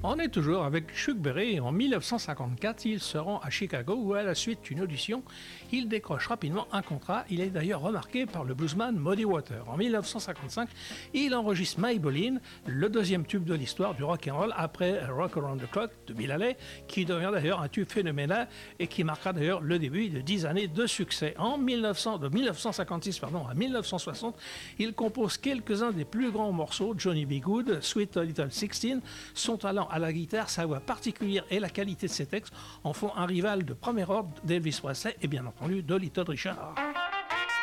On est toujours avec Chuck Berry. En 1954, il se rend à Chicago où, à la suite d'une audition, il décroche rapidement un contrat. Il est d'ailleurs remarqué par le bluesman Muddy Waters. En 1955, il enregistre Maybelline, le deuxième tube de l'histoire du rock'n'roll après Rock Around the Clock de Bill Haley, qui devient d'ailleurs un tube phénoménal et qui marquera d'ailleurs le début de 10 années de succès. En 1956 à 1960, il compose quelques-uns des plus grands morceaux. Johnny B. Good, Sweet Little 16, son talent à la guitare, sa voix particulière et la qualité de ses textes en font un rival de premier ordre d'Elvis Presley et bien entendu de Little Richard.